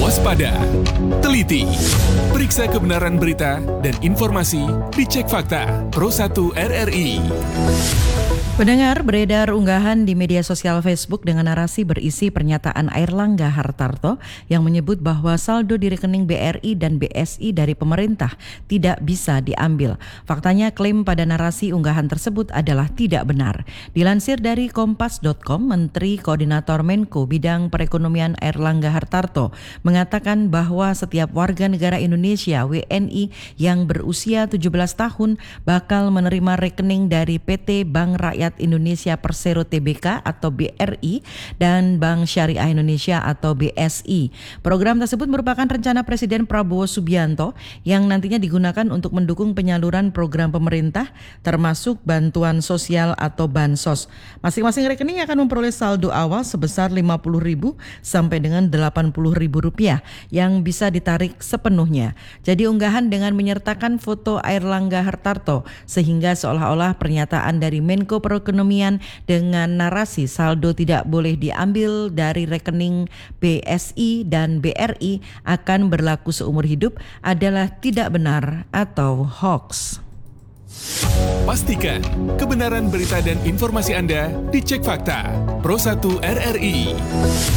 Waspada, teliti, periksa kebenaran berita dan informasi dicek fakta Pro 1 RRI. Pendengar, beredar unggahan di media sosial Facebook dengan narasi berisi pernyataan Airlangga Hartarto yang menyebut bahwa saldo di rekening BRI dan BSI dari pemerintah tidak bisa diambil. Faktanya, klaim pada narasi unggahan tersebut adalah tidak benar. Dilansir dari Kompas.com, Menteri Koordinator Menko Bidang Perekonomian Airlangga Hartarto mengatakan bahwa setiap warga negara Indonesia WNI yang berusia 17 tahun bakal menerima rekening dari PT Bank Rakyat Indonesia Persero Tbk atau BRI dan Bank Syariah Indonesia atau BSI. Program tersebut merupakan rencana Presiden Prabowo Subianto yang nantinya digunakan untuk mendukung penyaluran program pemerintah termasuk bantuan sosial atau bansos. Masing-masing rekening akan memperoleh saldo awal sebesar Rp50.000 sampai dengan Rp80.000 yang bisa ditarik sepenuhnya. Jadi unggahan dengan menyertakan foto Airlangga Hartarto sehingga seolah-olah pernyataan dari Menko Perekonomian dengan narasi saldo tidak boleh diambil dari rekening BSI dan BRI akan berlaku seumur hidup adalah tidak benar atau hoax. Pastikan kebenaran berita dan informasi Anda dicek fakta Pro 1 RRI.